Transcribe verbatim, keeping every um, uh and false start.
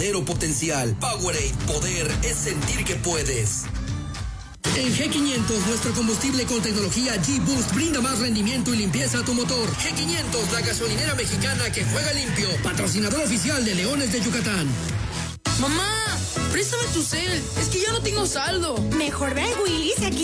potencial. Powerade, poder es sentir que puedes. En G quinientos, nuestro combustible con tecnología G-Boost brinda más rendimiento y limpieza a tu motor. G quinientos, la gasolinera mexicana que juega limpio. Patrocinador oficial de Leones de Yucatán. Mamá, préstame tu cel. Es que ya no tengo saldo. Mejor ve al Willy's, aquí